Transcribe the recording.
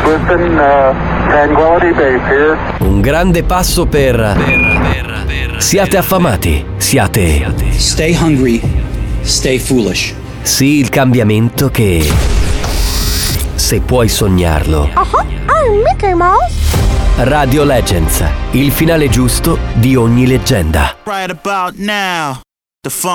Listen, Tranquility Base here. Un grande passo per... Siate affamati, siate... Stay hungry, stay foolish. Sì, il cambiamento che... Se puoi sognarlo. I'm Mickey Mouse. Radio Legends, il finale giusto di ogni leggenda. Right about now, the